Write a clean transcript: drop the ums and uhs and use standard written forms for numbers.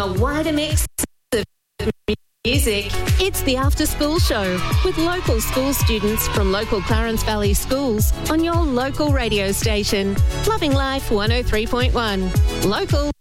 a wider mix of music. It's the After School Show with local school students from local Clarence Valley schools on your local radio station. Loving Life 103.1. Local.